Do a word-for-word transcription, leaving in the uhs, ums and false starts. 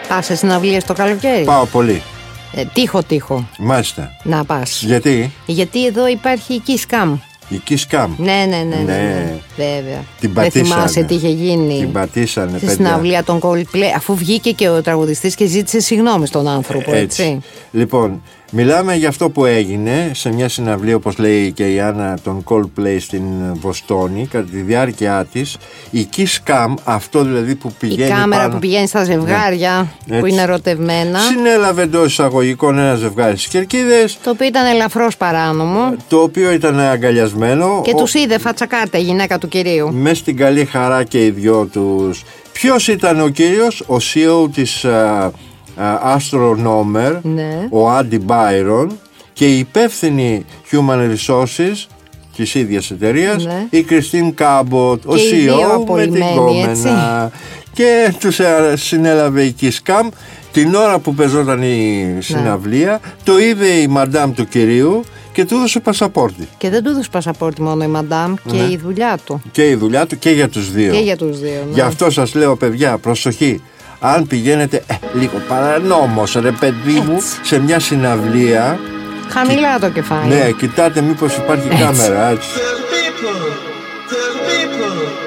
Πας σε συναυλίες το καλοκαίρι? Πάω πολύ. Ε, τύχο, τύχο. Μάλιστα. Να πας. Γιατί? Γιατί εδώ υπάρχει η Kiss Cam. Η Kiss Cam. Ναι, ναι, ναι, ναι, ναι. βέβαια. Την Δεν πατήσανε. θυμάσαι τι είχε γίνει. Την πατήσανε, στη παιδιά. συναυλία των Coldplay, αφού βγήκε και ο τραγουδιστής και ζήτησε συγγνώμη στον άνθρωπο, έτσι. έτσι. Λοιπόν, μιλάμε για αυτό που έγινε σε μια συναυλία, όπως λέει και η Άννα, των Coldplay στην Βοστόνη, κατά τη διάρκεια της. Η Kiss Cam, αυτό δηλαδή που πηγαίνει. Η κάμερα πάνω... που πηγαίνει στα ζευγάρια, ναι, που είναι ερωτευμένα. Συνέλαβε εντός εισαγωγικών ένα ζευγάρι στις Κερκίδες. Το οποίο ήταν ελαφρώς παράνομο. Το οποίο ήταν αγκαλιασμένο. Και ο... τους είδε φατσακάρτα η γυναίκα του κυρίου. Μες στην καλή χαρά και οι δυο τους. Ποιος ήταν ο κύριος? Ο σι ι ο της uh, uh, Astronomer, ναι. ο Άντι Μπάιρον, και η υπεύθυνη Human Resources της ίδιας εταιρείας, ναι. η Κριστίν Κάμποτ, ο σι ι ο με την κόμενα. Και τους συνέλαβε η Kiss Cam την ώρα που πεζόταν η συναυλία, ναι. Το είδε η μαντάμ του κυρίου και του έδωσε πασαπόρτι. Και δεν του έδωσε πασαπόρτι μόνο η μαντάμ, και ναι. η δουλειά του. Και η δουλειά του και για τους δύο. Και για τους δύο, ναι. Γι' αυτό σας λέω, παιδιά, προσοχή. Αν πηγαίνετε ε, λίγο παρανόμως, ρε παιδί μου, σε μια συναυλία, χαμηλά Κι... το κεφάλι. Ναι, κοιτάτε μήπως υπάρχει έτσι. Κάμερα, έτσι.